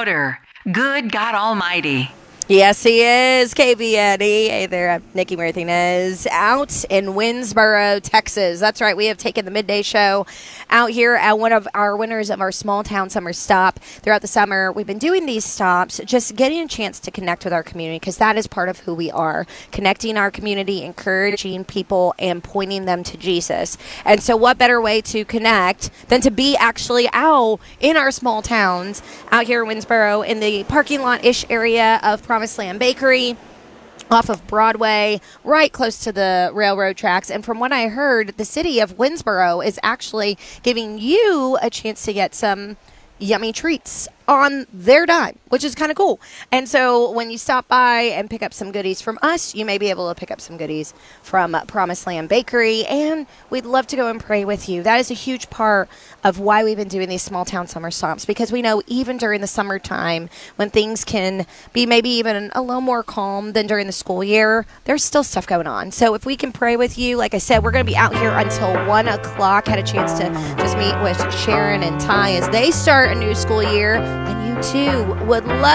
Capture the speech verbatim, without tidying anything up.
louder. Good God Almighty. Yes, he is, K V N E. Hey there, I'm Nikki Martinez out in Winsboro, Texas. That's right, we have taken the midday show out here at one of our winners of our small town summer stop. Throughout the summer, we've been doing these stops, just getting a chance to connect with our community, because that is part of who we are. Connecting our community, encouraging people, and pointing them to Jesus. And so what better way to connect than to be actually out in our small towns, out here in Winsboro, in the parking lot-ish area of Promised Land Bakery, off of Broadway, right close to the railroad tracks. And from what I heard, the city of Winsboro is actually giving you a chance to get some yummy treats on their dime, which is kind of cool. And so when you stop by and pick up some goodies from us, you may be able to pick up some goodies from Promised Land Bakery, and we'd love to go and pray with you. That is a huge part of why we've been doing these small town summer stops, because we know even during the summertime, when things can be maybe even a little more calm than during the school year, there's still stuff going on. So if we can pray with you, like I said, we're going to be out here until one o'clock. Had a chance to just meet with Sharon and Ty as they start a new school year, and you too would love